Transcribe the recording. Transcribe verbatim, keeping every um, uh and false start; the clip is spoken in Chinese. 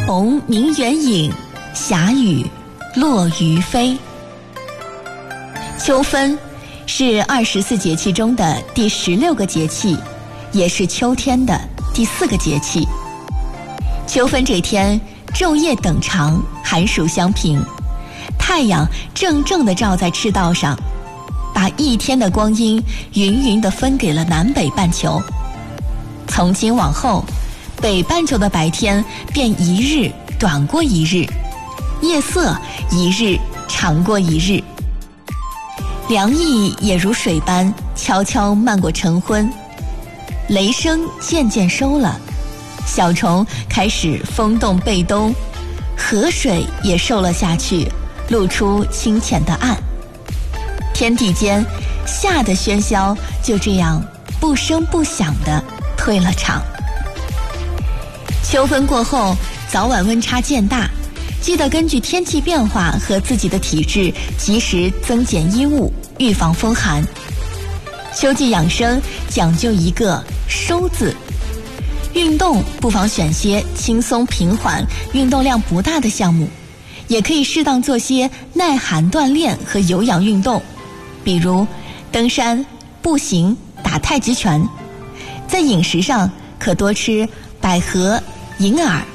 鸿鸣远影，霞雨落于飞。秋分是二十四节气中的第十六个节气，也是秋天的第四个节气。秋分这天，昼夜等长，寒暑相平，太阳正正地照在赤道上，把一天的光阴匀匀地分给了南北半球。从今往后，北半球的白天便一日短过一日，夜色一日长过一日。凉意也如水般悄悄漫过晨昏，雷声渐渐收了，小虫开始风动被冬，河水也瘦了下去，露出清浅的岸。天地间夏的喧嚣就这样不声不响地退了场。秋分过后，早晚温差渐大，记得根据天气变化和自己的体质及时增减衣物，预防风寒。秋季养生讲究一个收字，运动不妨选些轻松平缓、运动量不大的项目，也可以适当做些耐寒锻炼和有氧运动，比如登山、步行、打太极拳。在饮食上可多吃百合、银耳、